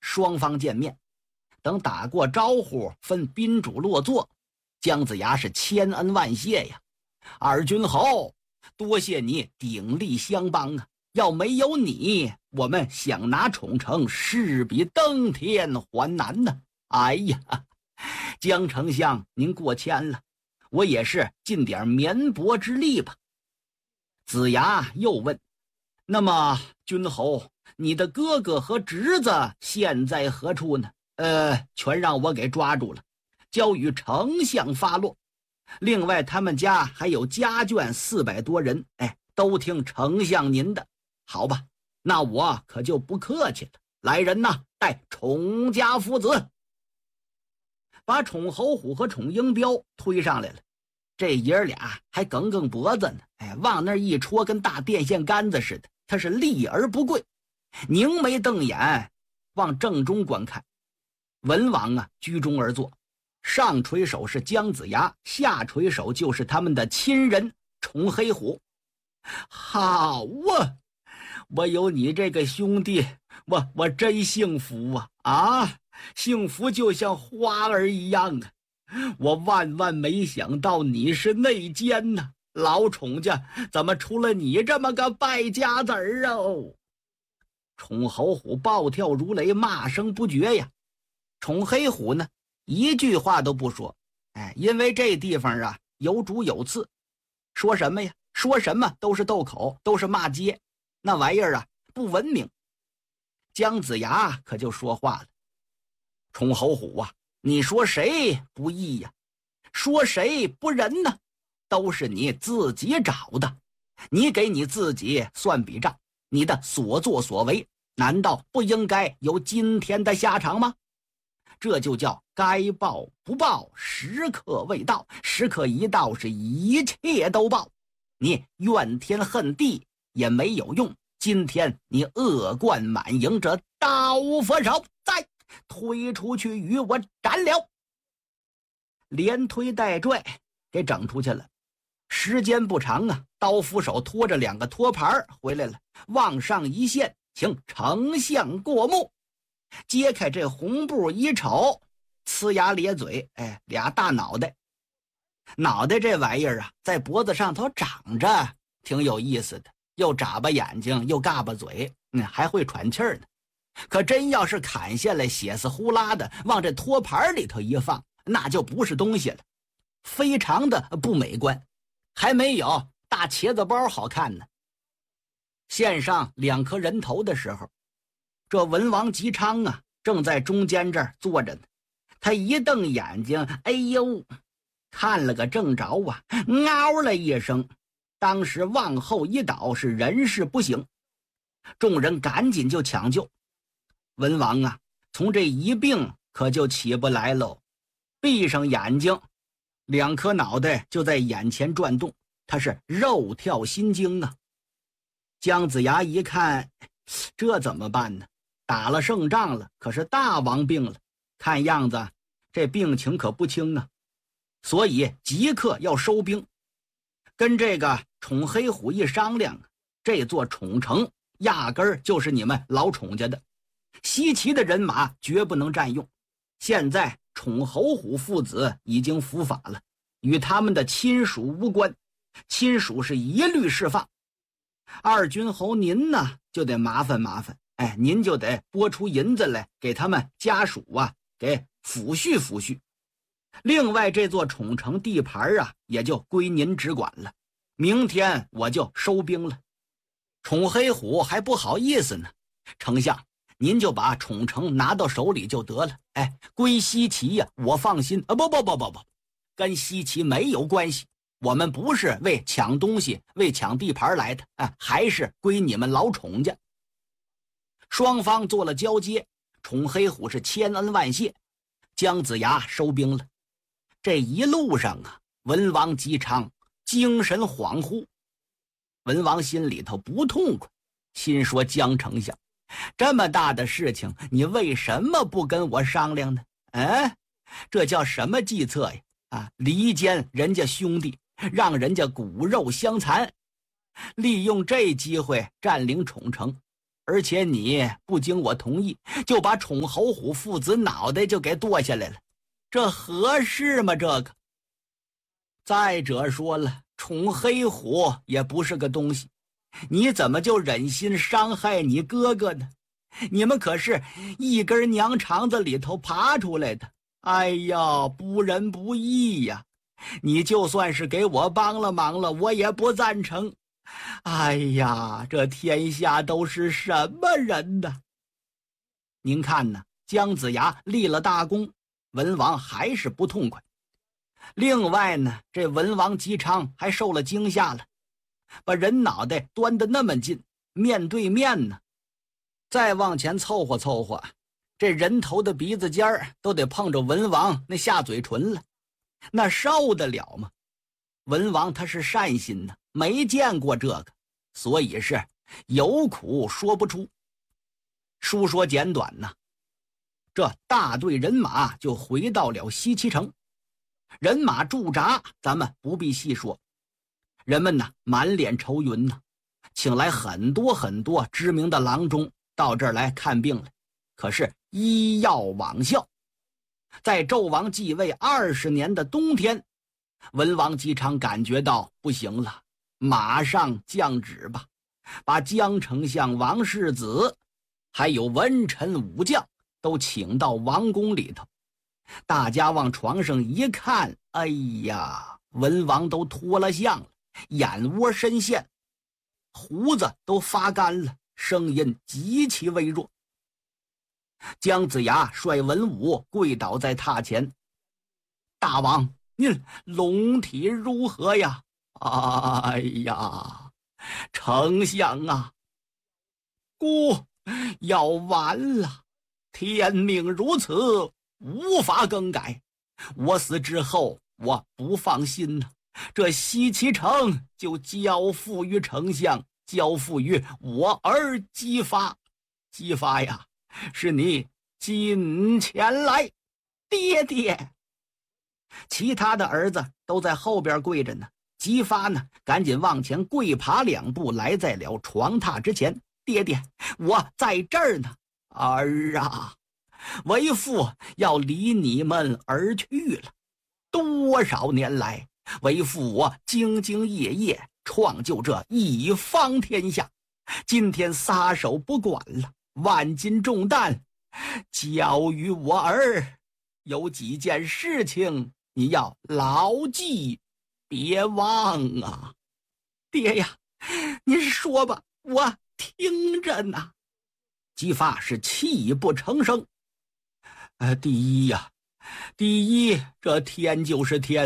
双方见面。等打过招呼，分宾主落座，姜子牙是千恩万谢呀。二军侯，多谢你鼎力相帮啊！要没有你，我们想拿宠城势比登天还难呢。哎呀，姜丞相您过谦了，我也是尽点绵薄之力吧。子牙又问，那么君侯，你的哥哥和侄子现在何处呢？全让我给抓住了，交与丞相发落。另外他们家还有家眷400多人，都听丞相您的。好吧，那我可就不客气了。来人呐，带宠家父子。把宠侯虎和宠英彪推上来了，这爷儿俩还梗梗脖子呢，往那一戳，跟大电线杆子似的，他是立而不跪，凝眉瞪眼往正中观看。文王啊，居中而坐，上垂手是姜子牙，下垂手就是他们的亲人宠黑虎。好啊，我有你这个兄弟，我真幸福啊！幸福就像花儿一样啊！我万万没想到你是内奸呐，老宠家怎么出了你这么个败家子儿哦？宠侯虎暴跳如雷，骂声不绝呀。宠黑虎呢，一句话都不说，因为这地方啊有主有次，说什么呀？说什么都是斗口，都是骂街，那玩意儿啊不文明。姜子牙可就说话了，宠侯虎啊，你说谁不义呀？说谁不仁呢？都是你自己找的，你给你自己算笔账，你的所作所为难道不应该有今天的下场吗？这就叫该报不报，时刻未到，时刻一到，是一切都报。你怨天恨地也没有用，今天你恶贯满盈，这刀斧手再推出去与我斩了。连推带拽给整出去了。时间不长啊，刀斧手拖着2个托盘回来了，往上一献，请丞相过目。揭开这红布一瞅，呲牙咧嘴，俩大脑袋。脑袋这玩意儿啊，在脖子上头长着，挺有意思的，又眨巴眼睛，又嘎巴嘴，还会喘气儿呢。可真要是砍下来，血丝呼啦的往这托盘里头一放，那就不是东西了，非常的不美观，还没有大茄子包好看呢。献上2颗人头的时候，这文王姬昌啊，正在中间这儿坐着呢。他一瞪眼睛，哎呦，看了个正着啊，嗷了一声，当时往后一倒，是人事不省。众人赶紧就抢救。文王啊，从这一病可就起不来喽，闭上眼睛，2颗脑袋就在眼前转动，他是肉跳心惊啊。姜子牙一看，这怎么办呢？打了胜仗了，可是大王病了，看样子这病情可不轻啊，所以即刻要收兵。跟这个宠黑虎一商量，这座宠城压根儿就是你们老宠家的，西岐的人马绝不能占用。现在宠侯虎父子已经伏法了，与他们的亲属无关，亲属是一律释放。二军侯您呢，就得麻烦麻烦，您就得拨出银子来给他们家属啊，给抚恤抚恤。另外这座宠城地盘啊，也就归您只管了，明天我就收兵了。宠黑虎还不好意思呢，丞相您就把宠城拿到手里就得了，归西岐呀，我放心啊！不，跟西岐没有关系，我们不是为抢东西为抢地盘来的，还是归你们老宠家。双方做了交接，宠黑虎是千恩万谢，姜子牙收兵了。这一路上啊，文王姬昌精神恍惚，文王心里头不痛快，心说姜丞相，这么大的事情你为什么不跟我商量呢？这叫什么计策呀？离间人家兄弟，让人家骨肉相残，利用这机会占领宠城， 而且你不经我同意，就把宠侯虎父子脑袋就给剁下来了，这合适吗？这个。再者说了，宠黑虎也不是个东西，你怎么就忍心伤害你哥哥呢？你们可是一根娘肠子里头爬出来的，哎呀，不仁不义呀！你就算是给我帮了忙了，我也不赞成。哎呀，这天下都是什么人呢？您看呢，姜子牙立了大功，文王还是不痛快。另外呢，这文王姬昌还受了惊吓了，把人脑袋端得那么近，面对面呢，再往前凑合凑合，这人头的鼻子尖儿都得碰着文王那下嘴唇了，那受得了吗？文王他是善心呢，没见过这个，所以是有苦说不出。书说简短呢，这大队人马就回到了西岐城。人马驻扎咱们不必细说，人们呢满脸愁云呢，请来很多知名的郎中到这儿来看病了，可是医药罔效。在纣王继位20年的冬天，文王姬昌感觉到不行了，马上降旨吧，把姜丞相王世子还有文臣武将都请到王宫里头。大家往床上一看，哎呀，文王都脱了相了，眼窝深陷，胡子都发干了，声音极其微弱。姜子牙率文武跪倒在榻前：“大王，您龙体如何呀？”“哎呀，丞相啊，孤要完了，天命如此，无法更改。我死之后，我不放心呢，这西岐城就交付于丞相，交付于我儿姬发。姬发呀，是你近前来。”“爹爹！”其他的儿子都在后边跪着呢。姬发呢，赶紧往前跪爬2步，来在了床榻之前。“爹爹，我在这儿呢。”“儿啊，为父要离你们而去了。多少年来，为父我兢兢业业，创就这一方天下，今天撒手不管了，万斤重担交于我儿，有几件事情你要牢记，别忘啊。”“爹呀，您说吧，我听着呢。”姬发是泣不成声。“第一呀，第一，这天就是天。